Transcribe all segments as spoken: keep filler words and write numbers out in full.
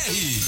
R.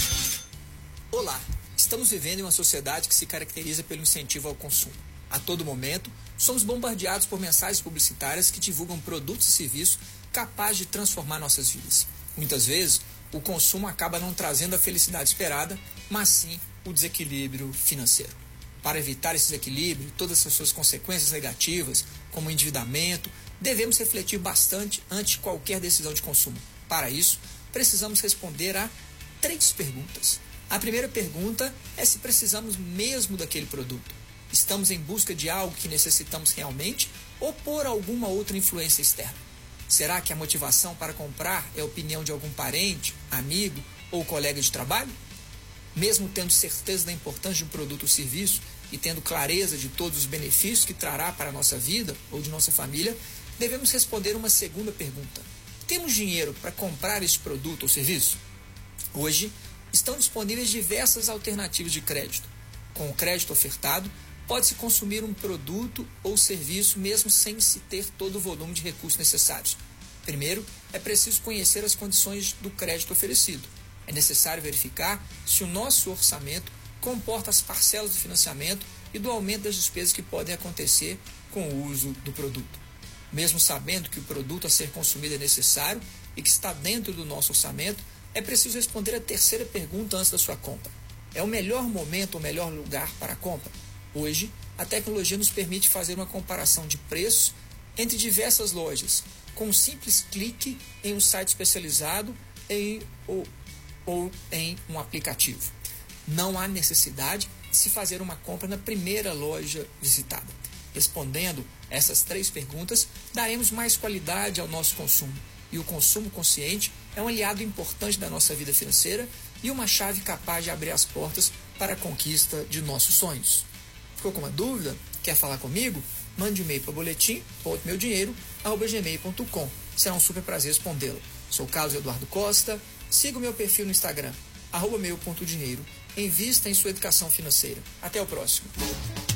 Olá, estamos vivendo em uma sociedade que se caracteriza pelo incentivo ao consumo. A todo momento, somos bombardeados por mensagens publicitárias que divulgam produtos e serviços capazes de transformar nossas vidas. Muitas vezes, o consumo acaba não trazendo a felicidade esperada, mas sim o desequilíbrio financeiro. Para evitar esse desequilíbrio e todas as suas consequências negativas, como o endividamento, devemos refletir bastante antes de qualquer decisão de consumo. Para isso, precisamos responder a três perguntas. A primeira pergunta é se precisamos mesmo daquele produto. Estamos em busca de algo que necessitamos realmente ou por alguma outra influência externa? Será que a motivação para comprar é a opinião de algum parente, amigo ou colega de trabalho? Mesmo tendo certeza da importância de um produto ou serviço e tendo clareza de todos os benefícios que trará para a nossa vida ou de nossa família, devemos responder uma segunda pergunta. Temos dinheiro para comprar esse produto ou serviço? Hoje, estão disponíveis diversas alternativas de crédito. Com o crédito ofertado, pode-se consumir um produto ou serviço mesmo sem se ter todo o volume de recursos necessários. Primeiro, é preciso conhecer as condições do crédito oferecido. É necessário verificar se o nosso orçamento comporta as parcelas do financiamento e do aumento das despesas que podem acontecer com o uso do produto. Mesmo sabendo que o produto a ser consumido é necessário e que está dentro do nosso orçamento, é preciso responder a terceira pergunta antes da sua compra. É o melhor momento ou melhor lugar para a compra? Hoje, a tecnologia nos permite fazer uma comparação de preços entre diversas lojas, com um simples clique em um site especializado em, ou, ou em um aplicativo. Não há necessidade de se fazer uma compra na primeira loja visitada. Respondendo essas três perguntas, daremos mais qualidade ao nosso consumo. E o consumo consciente é um aliado importante da nossa vida financeira e uma chave capaz de abrir as portas para a conquista de nossos sonhos. Ficou com uma dúvida? Quer falar comigo? Mande um e-mail para boletim ponto meu dinheiro arroba gmail ponto com. Será um super prazer respondê-lo. Sou Carlos Eduardo Costa. Siga o meu perfil no Instagram, arroba meu ponto dinheiro. Invista em sua educação financeira. Até o próximo.